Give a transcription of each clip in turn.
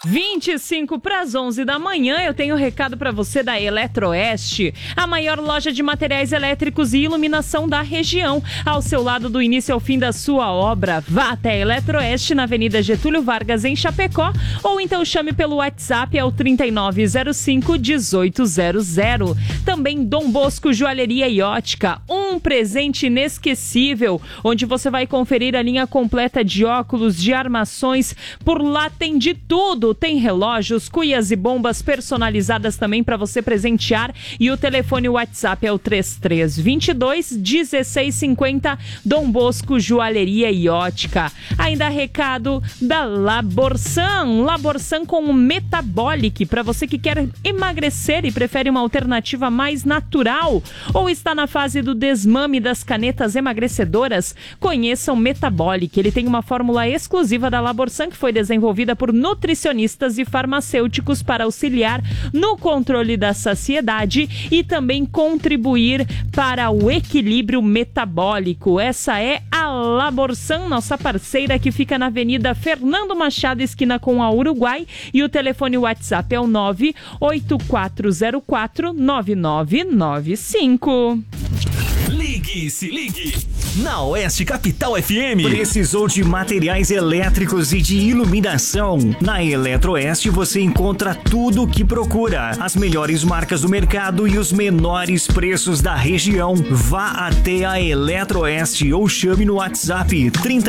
25 para as 11 da manhã, eu tenho um recado para você da Eletroeste, a maior loja de materiais elétricos e iluminação da região. Ao seu lado do início ao fim da sua obra, vá até a Eletroeste na Avenida Getúlio Vargas, em Chapecó, ou então chame pelo WhatsApp ao 3905-1800. Também Dom Bosco Joalheria e Ótica, um presente inesquecível, onde você vai conferir a linha completa de óculos, de armações. Por lá tem de tudo. Tem relógios, cuias e bombas personalizadas também para você presentear. E o telefone WhatsApp é o 3322-1650, Dom Bosco Joalheria e Ótica. Ainda recado da Laborsan. Laborsan com Metabolic, para você que quer emagrecer e prefere uma alternativa mais natural ou está na fase do desmame das canetas emagrecedoras, conheça o Metabolic. Ele tem uma fórmula exclusiva da Laborsan que foi desenvolvida por nutricionistas e farmacêuticos para auxiliar no controle da saciedade e também contribuir para o equilíbrio metabólico. Essa é a Laborsan, nossa parceira, que fica na Avenida Fernando Machado, esquina com a Uruguai, e o telefone WhatsApp é o 984049995. Ligue, se ligue! Na Oeste Capital FM. Precisou de materiais elétricos e de iluminação? Na Eletroeste você encontra tudo o que procura. As melhores marcas do mercado e os menores preços da região. Vá até a Eletroeste ou chame no WhatsApp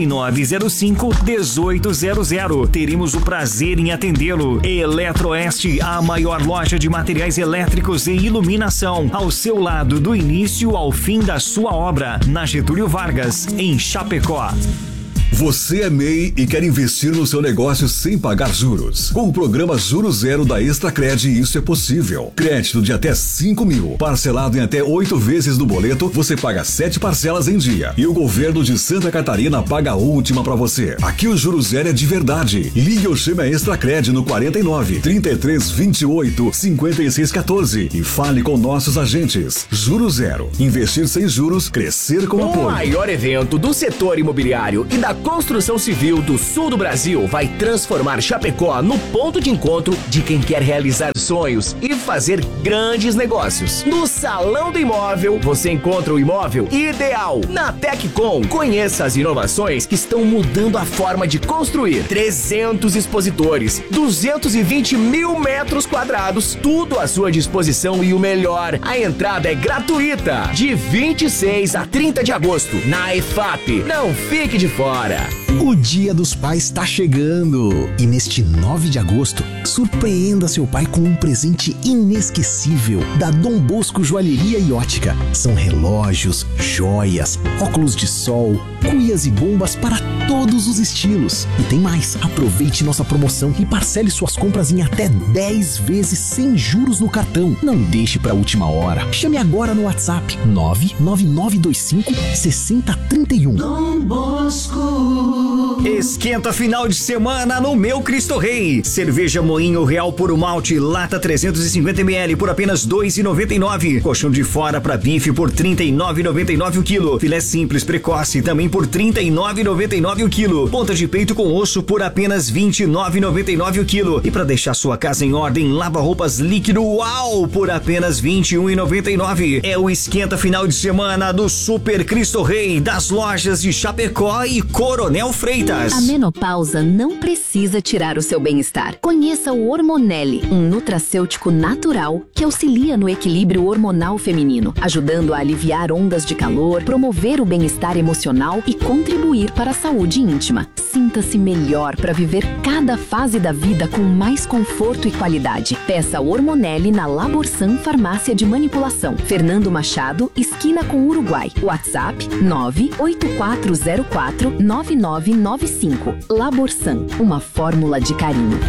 3905-1800. Teremos o prazer em atendê-lo. Eletroeste, a maior loja de materiais elétricos e iluminação. Ao seu lado, do início ao fim da sua obra. Na Getúlio Vargas, em Chapecó. Você é MEI e quer investir no seu negócio sem pagar juros. Com o programa Juro Zero da Extracred, isso é possível. Crédito de até 5 mil, parcelado em até 8 vezes no boleto, você paga 7 parcelas em dia. E o governo de Santa Catarina paga a última pra você. Aqui o Juro Zero é de verdade. Ligue ou chame a Extracred no 49 33 28 56 14 e fale com nossos agentes. Juro Zero. Investir sem juros, crescer com apoio. O maior evento do setor imobiliário e da construção civil do sul do Brasil vai transformar Chapecó no ponto de encontro de quem quer realizar sonhos e fazer grandes negócios. No Salão do Imóvel, você encontra o imóvel ideal. Na Teccom, conheça as inovações que estão mudando a forma de construir. 300 expositores, 220 mil metros quadrados, tudo à sua disposição e o melhor, a entrada é gratuita. De 26 a 30 de agosto, na EFAP. Não fique de fora. O Dia dos Pais está chegando e neste 9 de agosto, surpreenda seu pai com um presente inesquecível da Dom Bosco Joalheria e Ótica. São relógios, joias, óculos de sol, cuias e bombas para todos os estilos. E tem mais, aproveite nossa promoção e parcele suas compras em até 10 vezes sem juros no cartão. Não deixe para a última hora. Chame agora no WhatsApp 99925 6031. Dom Bosco. Esquenta final de semana no Meu Cristo Rei. Cerveja Moinho Real Puro Malte, lata 350ml por apenas R$ 2,99. Colchão de fora para bife por R$ 39,99 o quilo. Filé simples precoce também por R$ 39,99 o quilo. Ponta de peito com osso por apenas R$ 29,99 o quilo. E para deixar sua casa em ordem, lava-roupas líquido Uau por apenas R$ 21,99. É o esquenta final de semana do Super Cristo Rei, das lojas de Chapecó e Coronel Freitas. A menopausa não precisa tirar o seu bem-estar. Conheça o Hormonelli, um nutracêutico natural que auxilia no equilíbrio hormonal feminino, ajudando a aliviar ondas de calor, promover o bem-estar emocional e contribuir para a saúde íntima. Sinta-se melhor para viver cada fase da vida com mais conforto e qualidade. Peça Hormonelli na Laborsan Farmácia de Manipulação, Fernando Machado, esquina com Uruguai. WhatsApp 984049995. Laborsan, uma fórmula de carinho.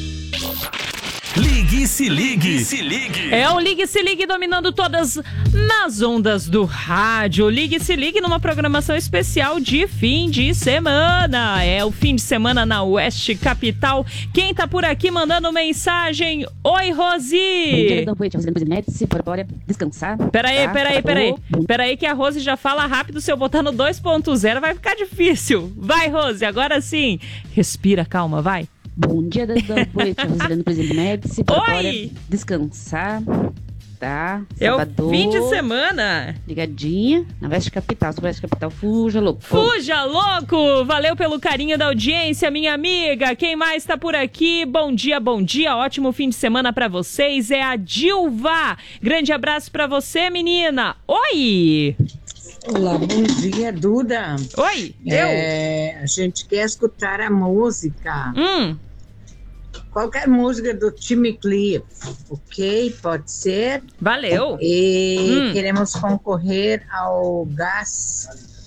Ligue, se ligue, se ligue. É o Ligue, se ligue dominando todas nas ondas do rádio. Ligue, se ligue numa programação especial de fim de semana. É o fim de semana na Oeste Capital. Quem tá por aqui mandando mensagem? Oi, Rosi. Bora descansar. Peraí que a Rose já fala rápido. Se eu botar no 2.0 vai ficar difícil. Vai, Rose, agora sim. Respira, calma, vai. Bom dia, Rosilene, presidente Médici. Oi! Descansar, tá? É o Sábado, fim de semana. ligadinha na Oeste Capital. Sobre a Oeste Capital, fuja, louco. Fuja, louco! Valeu pelo carinho da audiência, minha amiga. Quem mais tá por aqui? Bom dia, ótimo fim de semana pra vocês. É a Dilva. Grande abraço pra você, menina. Oi! Olá, bom dia, Duda. Oi, A gente quer escutar a música. Qualquer música do Jimmy Cliff, ok? Pode ser. Valeu. E queremos concorrer ao gás.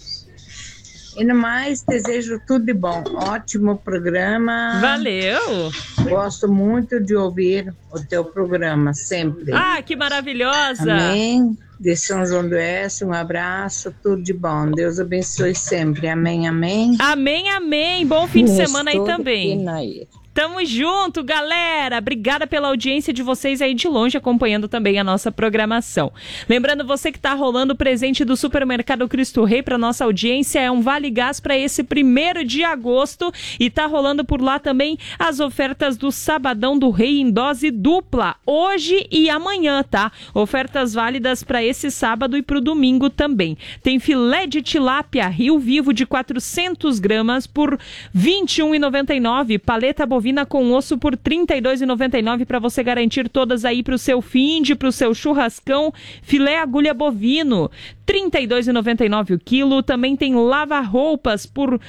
E no mais, desejo tudo de bom. Ótimo programa. Valeu. Gosto muito de ouvir o teu programa, sempre. Ah, que maravilhosa. Amém. De São João do Oeste, um abraço, tudo de bom. Deus abençoe sempre. Amém, amém. Amém, amém. Bom fim de semana aí também. Pinair. Tamo junto, galera! Obrigada pela audiência de vocês aí de longe, acompanhando também a nossa programação. Lembrando, você que tá rolando o presente do Supermercado Cristo Rei para nossa audiência, é um Vale Gás para esse 1º de agosto, e tá rolando por lá também as ofertas do Sabadão do Rei em dose dupla, hoje e amanhã, tá? Ofertas válidas para esse sábado e pro domingo também. Tem filé de tilápia Rio Vivo de 400 gramas por R$ 21,99, paleta bovina com osso por R$ 32,99 para você garantir todas aí para o seu finde, para o seu churrascão. Filé agulha bovino, R$ 32,99 o quilo. Também tem lava-roupas por R$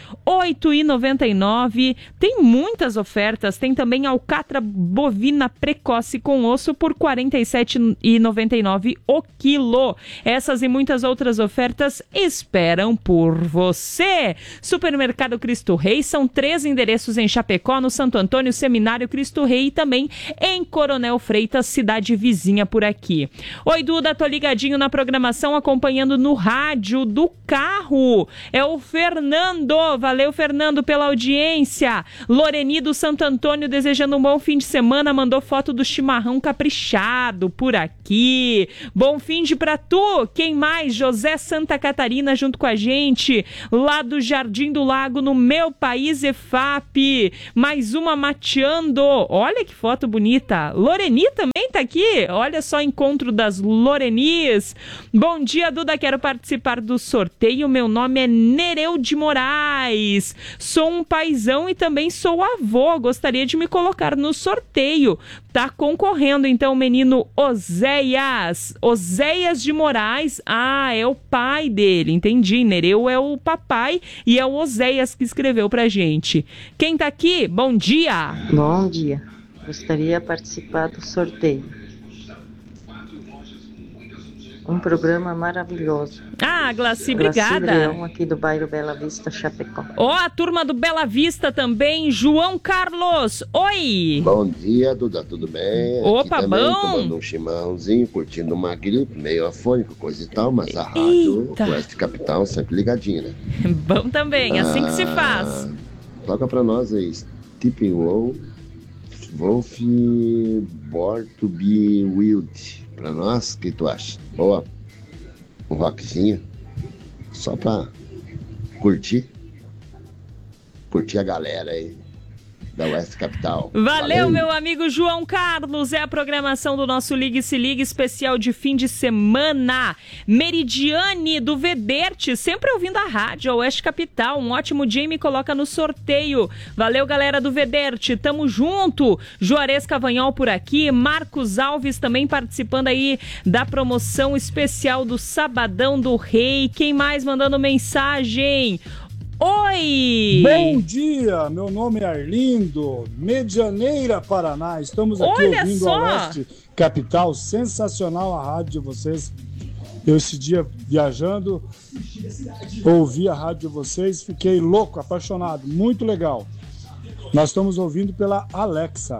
8,99. Tem muitas ofertas. Tem também alcatra bovina precoce com osso por R$ 47,99 o quilo. Essas e muitas outras ofertas esperam por você. Supermercado Cristo Rei, são 3 endereços em Chapecó, no Santo Antônio, Seminário Cristo Rei, e também em Coronel Freitas, cidade vizinha por aqui. Oi, Duda, tô ligadinho na programação, acompanhando no rádio do carro. É o Fernando. Valeu, Fernando, pela audiência. Loreni do Santo Antônio, desejando um bom fim de semana, mandou foto do chimarrão caprichado por aqui. Bom fim de pra tu. Quem mais? José Santa Catarina junto com a gente, lá do Jardim do Lago, no Meu País EFAP. Mais uma mateando. Olha que foto bonita. Loreni também tá aqui. Olha só, encontro das Lorenis. Bom dia, Duda. Quero participar do sorteio. Meu nome é Nereu de Moraes. Sou um paizão e também sou avô. Gostaria de me colocar no sorteio. Tá concorrendo, então, o menino Oséias. Oséias de Moraes. Ah, é o pai dele. Entendi. Nereu é o papai e é o Oséias que escreveu pra gente. Quem tá aqui? Bom dia. Bom dia. Gostaria de participar do sorteio. Um programa maravilhoso. Ah, Glaci, obrigada. Glaci Leão, aqui do bairro Bela Vista, Chapecó. Ó, a turma do Bela Vista também. João Carlos, oi. Bom dia, Duda, tudo bem? Opa, aqui também, bom. tomando um chimarrãozinho, curtindo uma gripe, meio afônico, coisa e tal, mas a rádio Oeste Capital sempre ligadinha, né? Bom também, assim que se faz. Toca pra nós aí, Stephen Wolf, Born to be Wild. Pra nós, o que tu acha? Boa, um rockzinho, só pra curtir a galera aí da Oeste Capital. Valeu, meu amigo João Carlos. É a programação do nosso Ligue Se Ligue especial de fim de semana. Meridiane do Vederte, sempre ouvindo a rádio Oeste Capital. Um ótimo dia e me coloca no sorteio. Valeu, galera do Vederte. Tamo junto. Juarez Cavanhol por aqui. Marcos Alves também participando aí da promoção especial do Sabadão do Rei. Quem mais mandando mensagem? Oi! Bom dia, meu nome é Arlindo, Medianeira, Paraná. Estamos aqui ouvindo a Oeste Capital. Sensacional a rádio de vocês. Eu esse dia viajando, ouvi a rádio de vocês, fiquei louco, apaixonado, muito legal. Nós estamos ouvindo pela Alexa.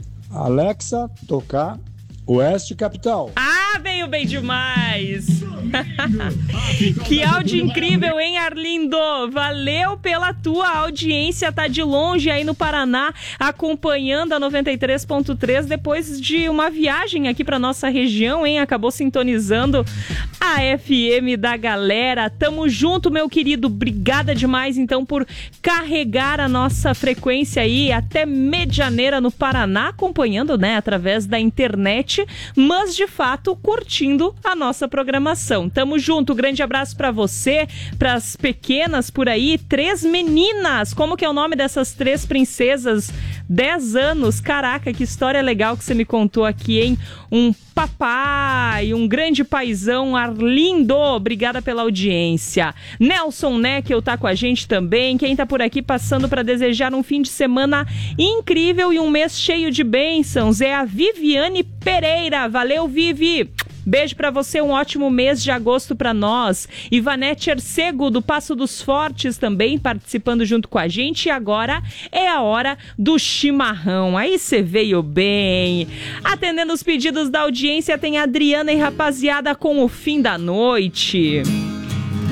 Alexa, tocar Oeste Capital. Ah, veio bem demais! Que áudio incrível, hein, Arlindo? Valeu pela tua audiência, tá de longe aí no Paraná, acompanhando a 93.3 depois de uma viagem aqui pra nossa região, hein? Acabou sintonizando a FM da galera. Tamo junto, meu querido. Obrigada demais, então, por carregar a nossa frequência aí até Medianeira, no Paraná, acompanhando, né, através da internet, mas, de fato, curtindo a nossa programação. Tamo junto. Grande abraço pra você, pras pequenas por aí. 3 meninas. Como que é o nome dessas 3 princesas? 10 anos. Caraca, que história legal que você me contou aqui, hein? Um papai, um grande paizão, Arlindo, obrigada pela audiência. Nelson Neckel tá com a gente também, quem tá por aqui passando para desejar um fim de semana incrível e um mês cheio de bênçãos é a Viviane Pereira. Valeu, Vivi! Beijo pra você, um ótimo mês de agosto pra nós. Ivanete Ercego, do Passo dos Fortes, também participando junto com a gente. E agora é a hora do chimarrão. Aí você veio bem. Atendendo os pedidos da audiência, tem a Adriana e rapaziada com o fim da noite.